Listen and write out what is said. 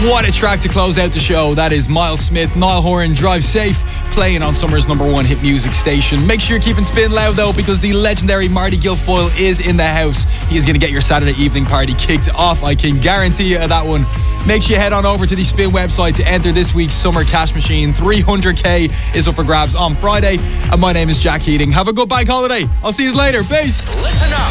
What a track to close out the show. That is Miles Smith, Niall Horan, Drive Safe, playing on Summer's #1 hit music station. Make sure you're keeping Spin loud though, because the legendary Marty Guilfoyle is in the house. He is going to get your Saturday evening party kicked off, I can guarantee you that one. Make sure you head on over to the Spin website to enter this week's Summer Cash Machine. 300k is up for grabs on Friday. And my name is Jack Heating. Have a good bank holiday. I'll see you later. Peace. Listen up.